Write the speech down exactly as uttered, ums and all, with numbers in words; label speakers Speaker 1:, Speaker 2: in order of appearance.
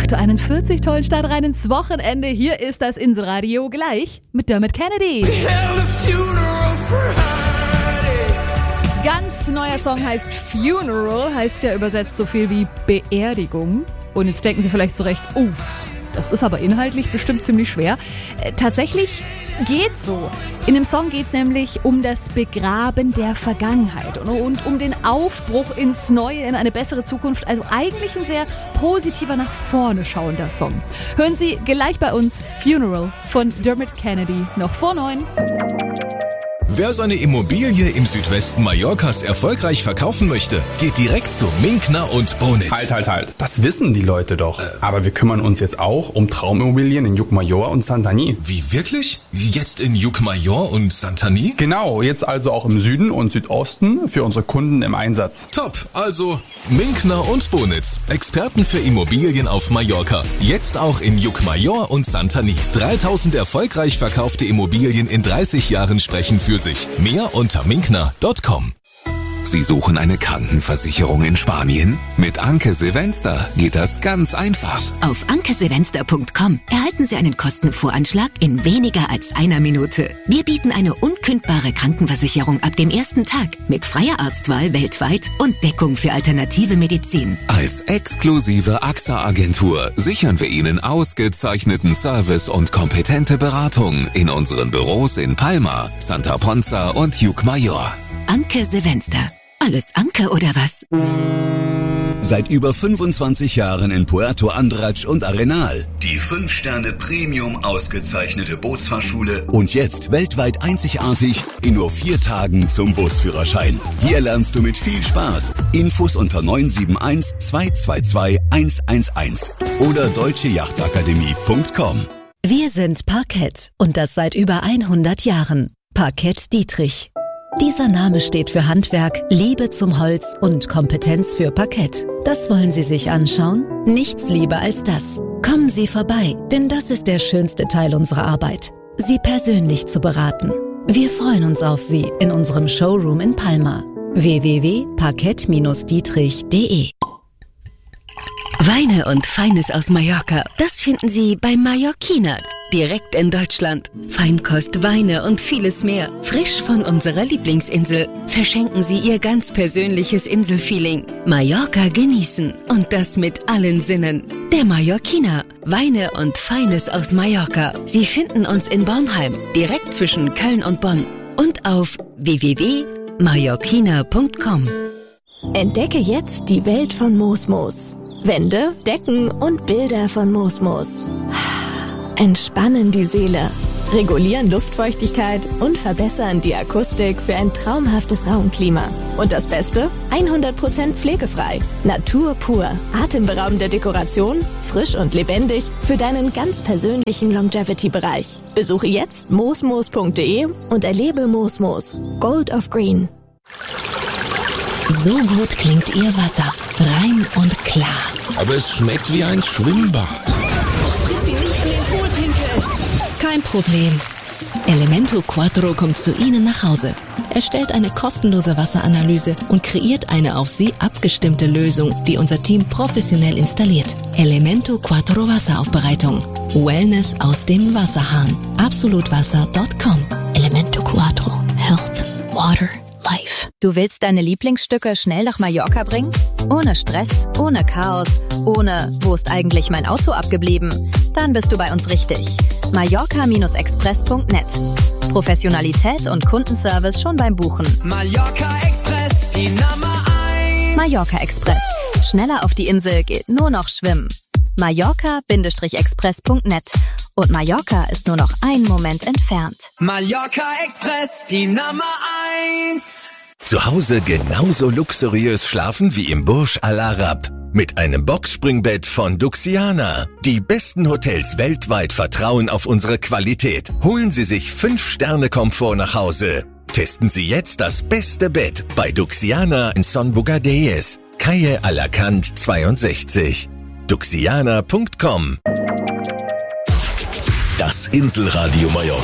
Speaker 1: acht Uhr einundvierzig, tollen Start rein ins Wochenende. Hier ist das Inselradio gleich mit Dermot Kennedy. Ganz neuer Song heißt Funeral, heißt ja übersetzt so viel wie Beerdigung. Und jetzt denken Sie vielleicht zurecht, uff, das ist aber inhaltlich bestimmt ziemlich schwer. Äh, tatsächlich geht's so. In dem Song geht's nämlich um das Begraben der Vergangenheit und, und um den Aufbruch ins Neue, in eine bessere Zukunft. Also eigentlich ein sehr positiver, nach vorne schauender Song. Hören Sie gleich bei uns Funeral von Dermot Kennedy, noch vor neun.
Speaker 2: Wer seine Immobilie im Südwesten Mallorcas erfolgreich verkaufen möchte, geht direkt zu Minkner und Bonitz.
Speaker 3: Halt, halt, halt. Das wissen die Leute doch. Äh. Aber wir kümmern uns jetzt auch um Traumimmobilien in Llucmajor und Santanyí.
Speaker 2: Wie, wirklich? Jetzt in Llucmajor und Santanyí?
Speaker 3: Genau, jetzt also auch im Süden und Südosten für unsere Kunden im Einsatz.
Speaker 2: Top, also Minkner und Bonitz. Experten für Immobilien auf Mallorca. Jetzt auch in Llucmajor und Santanyí. dreitausend erfolgreich verkaufte Immobilien in dreißig Jahren sprechen für sich. Mehr unter minkner punkt com.
Speaker 4: Sie suchen eine Krankenversicherung in Spanien? Mit Anke Silvester geht das ganz einfach.
Speaker 5: Auf anke silvester punkt com erhalten Sie einen Kostenvoranschlag in weniger als einer Minute. Wir bieten eine unkündbare Krankenversicherung ab dem ersten Tag mit freier Arztwahl weltweit und Deckung für alternative Medizin.
Speaker 4: Als exklusive A X A-Agentur sichern wir Ihnen ausgezeichneten Service und kompetente Beratung in unseren Büros in Palma, Santa Ponza und Llucmajor.
Speaker 5: Anke Silvester. Alles Anke oder was?
Speaker 6: Seit über fünfundzwanzig Jahren in Puerto Andratx und Arenal. Die fünf Sterne Premium ausgezeichnete Bootsfahrschule. Und jetzt weltweit einzigartig in nur vier Tagen zum Bootsführerschein. Hier lernst du mit viel Spaß. Infos unter neun sieben eins, zwei zwei zwei, eins eins eins oder deutsche Yachtakademie punkt com.
Speaker 7: Wir sind Parkett und das seit über hundert Jahren. Parkett Dietrich. Dieser Name steht für Handwerk, Liebe zum Holz und Kompetenz für Parkett. Das wollen Sie sich anschauen? Nichts lieber als das. Kommen Sie vorbei, denn das ist der schönste Teil unserer Arbeit, Sie persönlich zu beraten. Wir freuen uns auf Sie in unserem Showroom in Palma. w w w punkt parkett dietrich punkt de
Speaker 5: Weine und Feines aus Mallorca, das finden Sie bei Mallorquina, direkt in Deutschland. Feinkost, Weine und vieles mehr, frisch von unserer Lieblingsinsel. Verschenken Sie Ihr ganz persönliches Inselfeeling. Mallorca genießen und das mit allen Sinnen. Der Mallorquina, Weine und Feines aus Mallorca. Sie finden uns in Bornheim, direkt zwischen Köln und Bonn und auf w w w punkt mallorquina punkt com.
Speaker 8: Entdecke jetzt die Welt von Mosmos. Wände, Decken und Bilder von Mosmos. Entspannen die Seele, regulieren Luftfeuchtigkeit und verbessern die Akustik für ein traumhaftes Raumklima. Und das Beste? hundert Prozent pflegefrei. Natur pur. Atemberaubende Dekoration, frisch und lebendig für deinen ganz persönlichen Longevity-Bereich. Besuche jetzt mosmos punkt de und erlebe Mosmos. Gold of Green.
Speaker 5: So gut klingt Ihr Wasser. Rein und klar.
Speaker 4: Aber es schmeckt wie ein Schwimmbad.
Speaker 5: Sie nicht in den Pool pinkeln. Kein Problem. Elemento Quattro kommt zu Ihnen nach Hause. Er stellt eine kostenlose Wasseranalyse und kreiert eine auf Sie abgestimmte Lösung, die unser Team professionell installiert. Elemento Quattro Wasseraufbereitung. Wellness aus dem Wasserhahn. absolutwasser punkt com. Elemento Quattro. Health. Water. Life.
Speaker 9: Du willst deine Lieblingsstücke schnell nach Mallorca bringen? Ohne Stress, ohne Chaos, ohne wo ist eigentlich mein Auto abgeblieben? Dann bist du bei uns richtig. Mallorca Express punkt net. Professionalität und Kundenservice schon beim Buchen.
Speaker 10: Mallorca Express, die Nummer eins.
Speaker 9: Mallorca Express. Schneller auf die Insel geht nur noch schwimmen. Mallorca Express punkt net. Und Mallorca ist nur noch einen Moment entfernt.
Speaker 10: Mallorca Express, die Nummer eins.
Speaker 6: Zu Hause genauso luxuriös schlafen wie im Burj Al Arab. Mit einem Boxspringbett von Duxiana. Die besten Hotels weltweit vertrauen auf unsere Qualität. Holen Sie sich fünf Sterne Komfort nach Hause. Testen Sie jetzt das beste Bett bei Duxiana in Son Bogadelles, Calle Alacant zweiundsechzig. duxiana punkt com.
Speaker 2: Das Inselradio Mallorca.